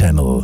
Channel.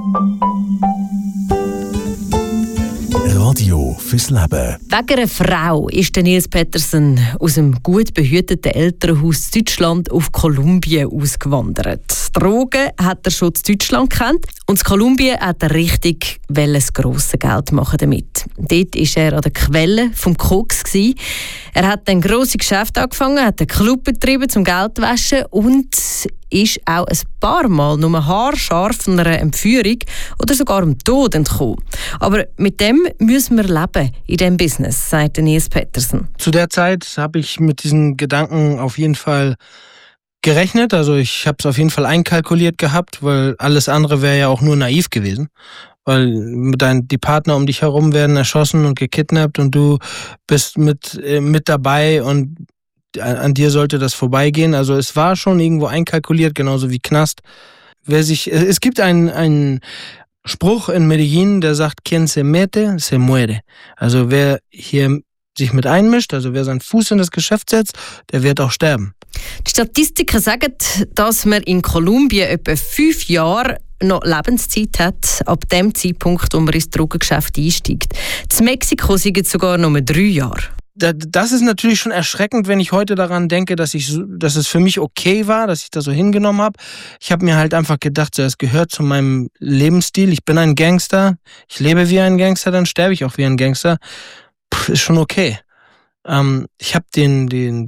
Radio fürs Leben. Wegen einer Frau ist Nils Petersen aus einem gut behüteten Elternhaus in Deutschland auf Kolumbien ausgewandert. Drogen hat er schon in Deutschland gekannt und in Kolumbien hat er richtig das grosse Geld machen damit. Dort war er an der Quelle vom Koks. Er hat ein grosses Geschäft angefangen, hat einen Club betrieben zum Geldwaschen und ist auch ein paar Mal nur haarscharf von einer Entführung oder sogar dem Tod entkommen. Aber mit dem müssen wir leben in diesem Business, sagt Nils Petersen. Zu der Zeit habe ich mit diesen Gedanken auf jeden Fall gerechnet. Also ich habe es auf jeden Fall einkalkuliert gehabt, weil alles andere wäre ja auch nur naiv gewesen. Weil die Partner um dich herum werden erschossen und gekidnappt und du bist mit dabei und an dir sollte das vorbeigehen. Also es war schon irgendwo einkalkuliert, genauso wie Knast. Es gibt einen Spruch in Medellin, der sagt, quien se mete, se muere. Also wer hier sich mit einmischt, also wer seinen Fuß in das Geschäft setzt, der wird auch sterben. Die Statistiken sagen, dass man in Kolumbien etwa 5 Jahre noch Lebenszeit hat, ab dem Zeitpunkt, wo man ins Drogengeschäft einsteigt. In Mexiko sind es sogar noch 3 Jahre. Das ist natürlich schon erschreckend, wenn ich heute daran denke, dass es für mich okay war, dass ich das so hingenommen habe. Ich habe mir halt einfach gedacht, es gehört zu meinem Lebensstil. Ich bin ein Gangster, ich lebe wie ein Gangster, dann sterbe ich auch wie ein Gangster. Ist schon okay. Ich habe den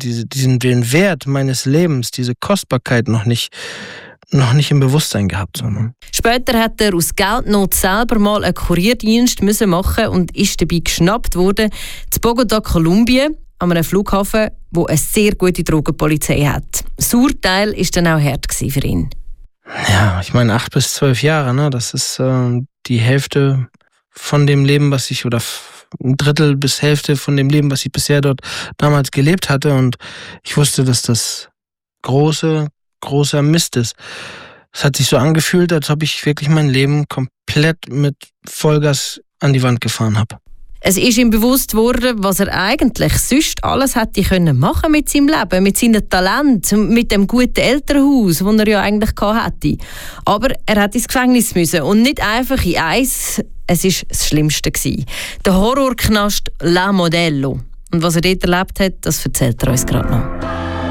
Wert meines Lebens, diese Kostbarkeit noch nicht im Bewusstsein gehabt. Später hat er aus Geldnot selber mal einen Kurierdienst machen und ist dabei geschnappt worden in Bogotá, Kolumbien, an einem Flughafen, wo eine sehr gute Drogenpolizei hat. Das Urteil war dann auch hart für ihn. Ja, ich meine 8 bis 12 Jahre, ne? Das ist die Hälfte von dem Leben, was ich, oder ein Drittel bis Hälfte von dem Leben, was ich bisher dort damals gelebt hatte. Und ich wusste, dass das großer Mist ist. Es hat sich so angefühlt, als ob ich wirklich mein Leben komplett mit Vollgas an die Wand gefahren habe. Es ist ihm bewusst worden, was er eigentlich sonst alles hätte können machen mit seinem Leben, mit seinem Talent, mit dem guten Elternhaus, das er ja eigentlich hatte. Aber er hat ins Gefängnis müssen und nicht einfach in eins. Es war das Schlimmste. Der Horrorknast La Modelo. Und was er dort erlebt hat, das erzählt er uns gerade noch.